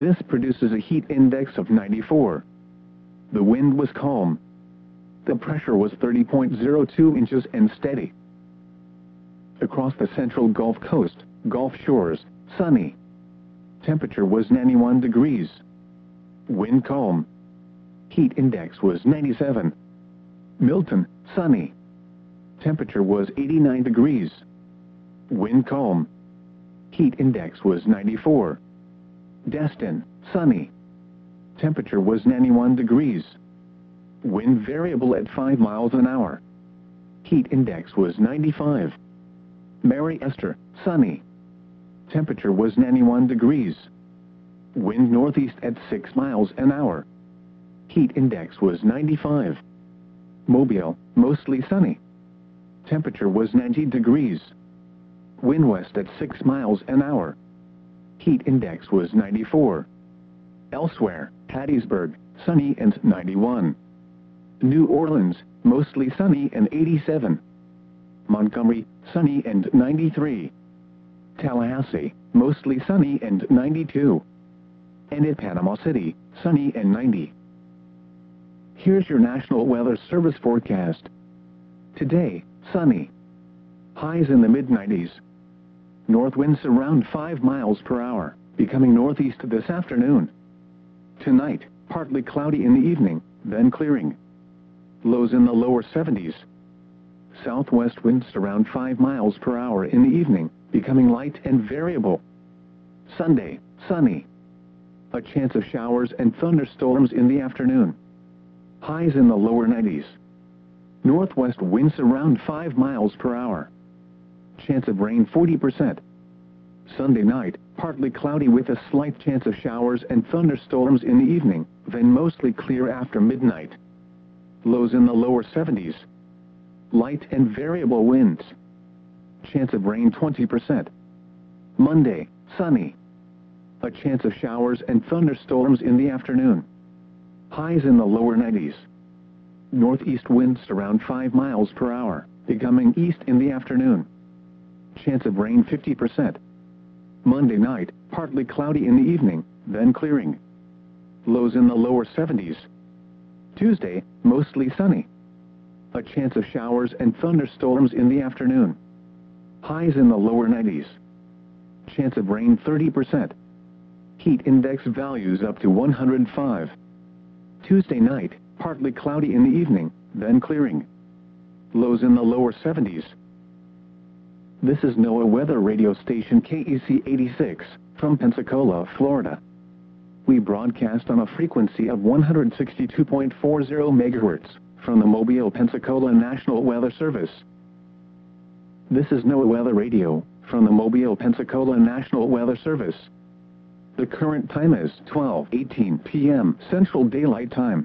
This produces a heat index of 94. The wind was calm. The pressure was 30.02 inches and steady. Across the central Gulf Coast, Gulf Shores, sunny. Temperature was 91 degrees. Wind calm. Heat index was 97. Milton, sunny. Temperature was 89 degrees. Wind calm. Heat index was 94. Destin, sunny. Temperature was 91 degrees. Wind variable at 5 miles an hour. Heat index was 95. Mary Esther, sunny. Temperature was 91 degrees. Wind northeast at 6 miles an hour. Heat index was 95. Mobile, mostly sunny. Temperature was 90 degrees. Wind west at 6 miles an hour. Heat index was 94. Elsewhere, Hattiesburg, sunny and 91. New Orleans, mostly sunny and 87. Montgomery, sunny and 93. Tallahassee, mostly sunny and 92. And at Panama City, sunny and 90. Here's your National Weather Service forecast. Today, sunny. Highs in the mid-90s. North winds around 5 miles per hour, becoming northeast this afternoon. Tonight, partly cloudy in the evening, then clearing. Lows in the lower 70s. Southwest winds around 5 miles per hour in the evening, becoming light and variable. Sunday, sunny. A chance of showers and thunderstorms in the afternoon. Highs in the lower 90s. Northwest winds around 5 miles per hour. Chance of rain 40%. Sunday night, partly cloudy with a slight chance of showers and thunderstorms in the evening, then mostly clear after midnight. Lows in the lower 70s. Light and variable winds. Chance of rain 20%. Monday, sunny. A chance of showers and thunderstorms in the afternoon. Highs in the lower 90s. Northeast winds around 5 miles per hour, becoming east in the afternoon. Chance of rain 50%. Monday night, partly cloudy in the evening, then clearing. Lows in the lower 70s. Tuesday, mostly sunny. A chance of showers and thunderstorms in the afternoon. Highs in the lower 90s. Chance of rain 30%. Heat index values up to 105. Tuesday night, partly cloudy in the evening, then clearing. Lows in the lower 70s. This is NOAA weather radio station KEC 86, from Pensacola, Florida. We broadcast on a frequency of 162.40 MHz, from the Mobile, Pensacola National Weather Service. This is NOAA weather radio, from the Mobile, Pensacola National Weather Service. The current time is 12:18 p.m. Central Daylight Time.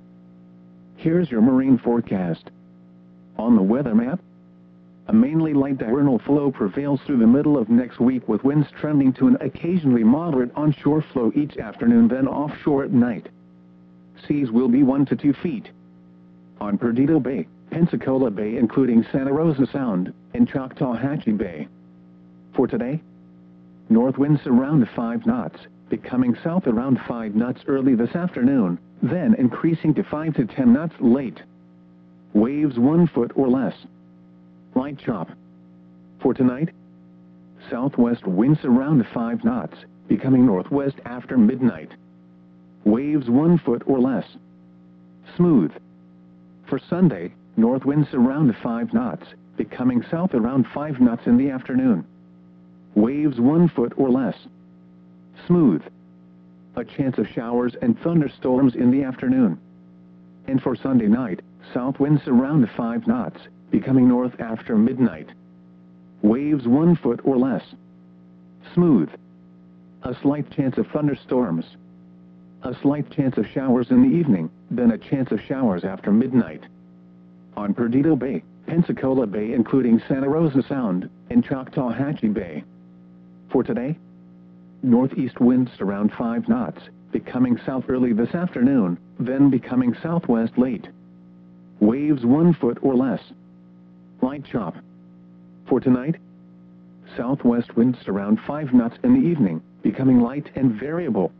Here's your marine forecast. On the weather map, a mainly light diurnal flow prevails through the middle of next week with winds trending to an occasionally moderate onshore flow each afternoon, then offshore at night. Seas will be 1 to 2 feet. On Perdido Bay, Pensacola Bay including Santa Rosa Sound, and Choctawhatchee Bay. For today, north winds around 5 knots, becoming south around 5 knots early this afternoon, then increasing to 5 to 10 knots late. Waves 1 foot or less. Light chop. For tonight, southwest winds around 5 knots, becoming northwest after midnight. Waves 1 foot or less. Smooth. For Sunday, north winds around 5 knots, becoming south around 5 knots in the afternoon. Waves 1 foot or less. Smooth. A chance of showers and thunderstorms in the afternoon. And for Sunday night, south winds around 5 knots, becoming north after midnight. Waves 1 foot or less. Smooth. A slight chance of thunderstorms. A slight chance of showers in the evening, then a chance of showers after midnight. On Perdido Bay, Pensacola Bay including Santa Rosa Sound, and Choctawhatchee Bay. For today, northeast winds around 5 knots, becoming south early this afternoon, then becoming southwest late. Waves 1 foot or less. Light chop. For tonight, southwest winds around 5 knots in the evening, becoming light and variable.